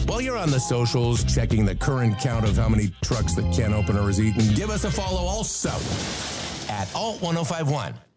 While you're on the socials, checking the current count of how many trucks that Ken Opener has eaten, give us a follow also at Alt1051.